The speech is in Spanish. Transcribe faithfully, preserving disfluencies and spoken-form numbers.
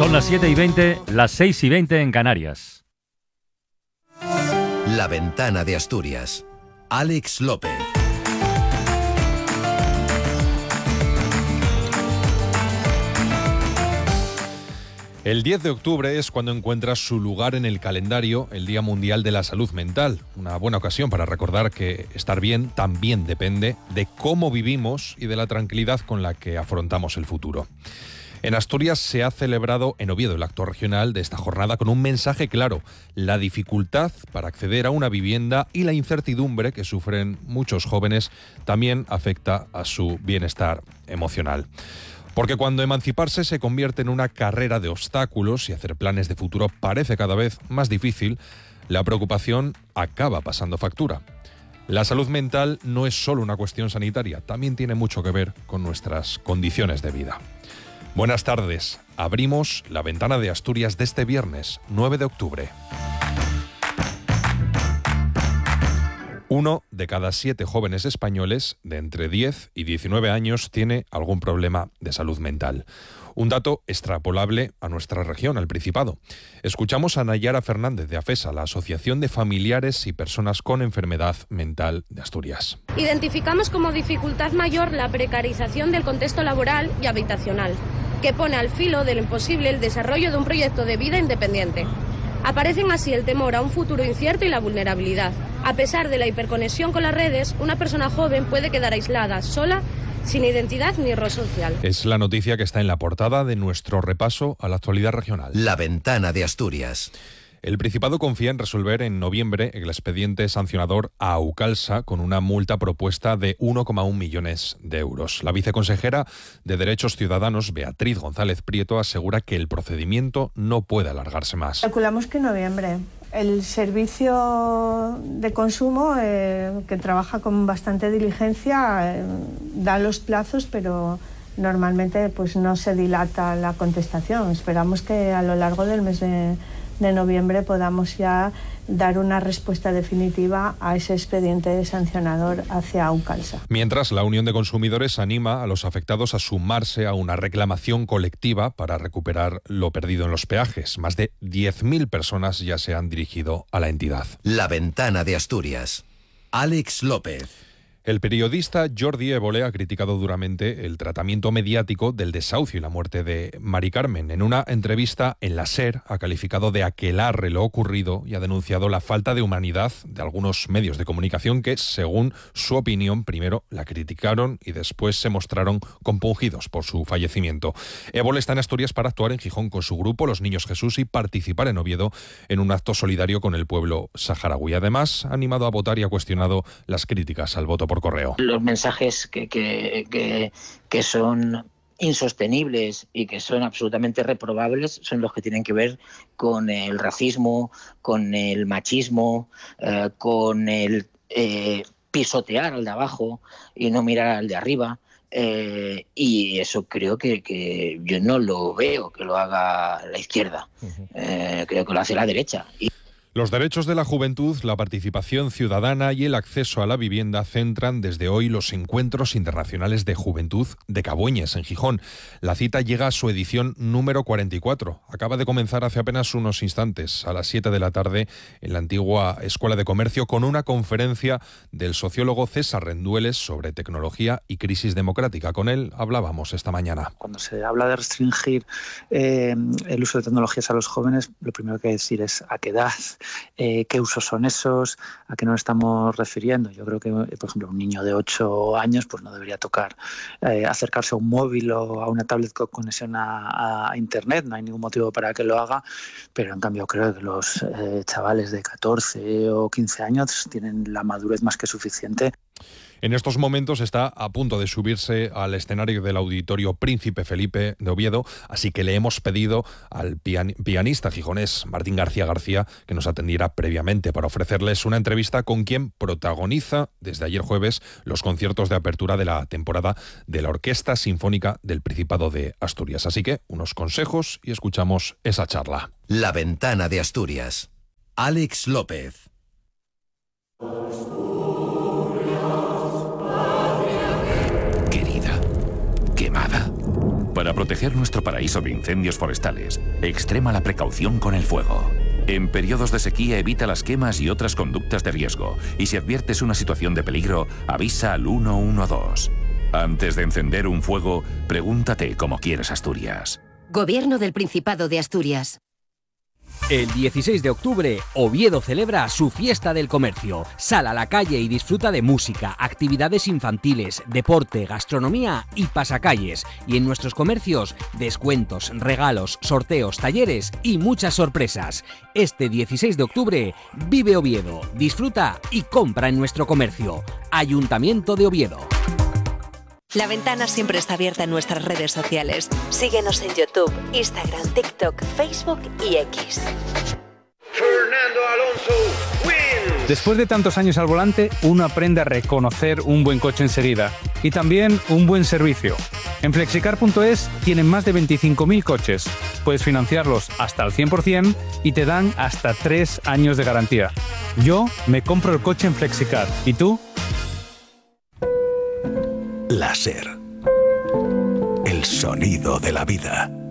Son las siete y veinte, las seis y veinte en Canarias. La Ventana de Asturias. Alex López. El diez de octubre es cuando encuentra su lugar en el calendario el Día Mundial de la Salud Mental. Una buena ocasión para recordar que estar bien también depende de cómo vivimos y de la tranquilidad con la que afrontamos el futuro. En Asturias se ha celebrado en Oviedo el acto regional de esta jornada con un mensaje claro: la dificultad para acceder a una vivienda y la incertidumbre que sufren muchos jóvenes también afecta a su bienestar emocional. Porque cuando emanciparse se convierte en una carrera de obstáculos y hacer planes de futuro parece cada vez más difícil, la preocupación acaba pasando factura. La salud mental no es solo una cuestión sanitaria, también tiene mucho que ver con nuestras condiciones de vida. Buenas tardes, abrimos la Ventana de Asturias de este viernes, nueve de octubre. Uno de cada siete jóvenes españoles de entre diez y diecinueve años tiene algún problema de salud mental. Un dato extrapolable a nuestra región, al Principado. Escuchamos a Nayara Fernández de AFESA, la Asociación de Familiares y Personas con Enfermedad Mental de Asturias. Identificamos como dificultad mayor la precarización del contexto laboral y habitacional, que pone al filo del imposible el desarrollo de un proyecto de vida independiente. Aparecen así el temor a un futuro incierto y la vulnerabilidad. A pesar de la hiperconexión con las redes, una persona joven puede quedar aislada, sola, sin identidad ni rol social. Es la noticia que está en la portada de nuestro repaso a la actualidad regional. La Ventana de Asturias. El Principado confía en resolver en noviembre el expediente sancionador a Aucalsa con una multa propuesta de uno coma uno millones de euros. La viceconsejera de Derechos Ciudadanos, Beatriz González Prieto, asegura que el procedimiento no puede alargarse más. Calculamos que en noviembre. El servicio de consumo, eh, que trabaja con bastante diligencia, eh, da los plazos, pero normalmente pues no se dilata la contestación. Esperamos que a lo largo del mes de de noviembre podamos ya dar una respuesta definitiva a ese expediente sancionador hacia Aucalsa. Mientras, la Unión de Consumidores anima a los afectados a sumarse a una reclamación colectiva para recuperar lo perdido en los peajes. Más de diez mil personas ya se han dirigido a la entidad. La Ventana de Asturias. Alex López. El periodista Jordi Évole ha criticado duramente el tratamiento mediático del desahucio y la muerte de Mari Carmen. En una entrevista en la SER ha calificado de aquelarre lo ocurrido y ha denunciado la falta de humanidad de algunos medios de comunicación que, según su opinión, primero la criticaron y después se mostraron compungidos por su fallecimiento. Évole está en Asturias para actuar en Gijón con su grupo Los Niños Jesús y participar en Oviedo en un acto solidario con el pueblo saharaui. Además, ha animado a votar y ha cuestionado las críticas al voto por correo. Los mensajes que, que, que, que son insostenibles y que son absolutamente reprobables son los que tienen que ver con el racismo, con el machismo, eh, con el eh, pisotear al de abajo y no mirar al de arriba. Eh, y eso creo que, que yo no lo veo que lo haga la izquierda, eh, creo que lo hace la derecha. Y los derechos de la juventud, la participación ciudadana y el acceso a la vivienda centran desde hoy los encuentros internacionales de juventud de Cabueñes, en Gijón. La cita llega a su edición número cuarenta y cuatro. Acaba de comenzar hace apenas unos instantes, a las siete de la tarde, en la antigua Escuela de Comercio, con una conferencia del sociólogo César Rendueles sobre tecnología y crisis democrática. Con él hablábamos esta mañana. Cuando se habla de restringir eh, el uso de tecnologías a los jóvenes, lo primero que hay que decir es a qué edad. Eh, ¿Qué usos son esos? ¿A qué nos estamos refiriendo? Yo creo que, por ejemplo, un niño de ocho años pues no debería tocar eh, acercarse a un móvil o a una tablet con conexión a, a Internet. No hay ningún motivo para que lo haga, pero en cambio creo que los eh, chavales de catorce o quince años tienen la madurez más que suficiente. En estos momentos está a punto de subirse al escenario del Auditorio Príncipe Felipe de Oviedo, así que le hemos pedido al pian- pianista gijonés Martín García García que nos atendiera previamente para ofrecerles una entrevista con quien protagoniza desde ayer jueves los conciertos de apertura de la temporada de la Orquesta Sinfónica del Principado de Asturias. Así que unos consejos y escuchamos esa charla. La Ventana de Asturias. Alex López. Para proteger nuestro paraíso de incendios forestales, extrema la precaución con el fuego. En periodos de sequía evita las quemas y otras conductas de riesgo. Y si adviertes una situación de peligro, avisa al uno uno dos. Antes de encender un fuego, pregúntate cómo quieres Asturias. Gobierno del Principado de Asturias. El dieciséis de octubre, Oviedo celebra su fiesta del comercio. Sal a la calle y disfruta de música, actividades infantiles, deporte, gastronomía y pasacalles. Y en nuestros comercios, descuentos, regalos, sorteos, talleres y muchas sorpresas. Este dieciséis de octubre, vive Oviedo, disfruta y compra en nuestro comercio. Ayuntamiento de Oviedo. La Ventana siempre está abierta en nuestras redes sociales. Síguenos en YouTube, Instagram, TikTok, Facebook y X. Fernando Alonso wins. Después de tantos años al volante, uno aprende a reconocer un buen coche enseguida y también un buen servicio. En flexicar punto es tienen más de veinticinco mil coches. Puedes financiarlos hasta al cien por ciento y te dan hasta tres años de garantía. Yo me compro el coche en Flexicar. ¿Y tú? Láser. El sonido de la vida.